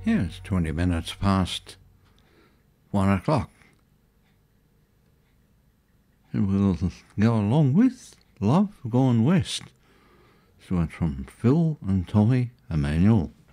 Yeah, it's 20 minutes past 1 o'clock. And we'll go along with Love Gone West. So it's from Phil and Tommy Emmanuel.